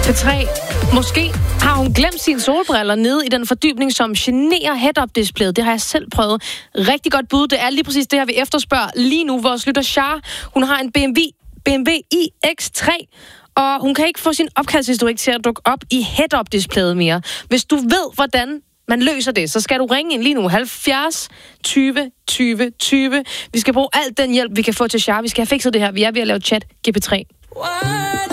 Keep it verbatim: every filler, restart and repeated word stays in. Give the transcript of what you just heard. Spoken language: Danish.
P tre. Måske har hun glemt sine solbriller nede i den fordybning, som generer head-up-displayet. Det har jeg selv prøvet. Rigtig godt bud. Det er lige præcis det her, vi efterspørger lige nu. Vores lytter Char, hun har en B M W, B M W i X tre, og hun kan ikke få sin opkaldshistorik til at dukke op i head-up-displayet mere. Hvis du ved, hvordan man løser det, så skal du ringe ind lige nu. halvfjerds tyve tyve tyve. Vi skal bruge al den hjælp, vi kan få til Char. Vi skal have fikset det her. Vi er ved at lave chat G P tre.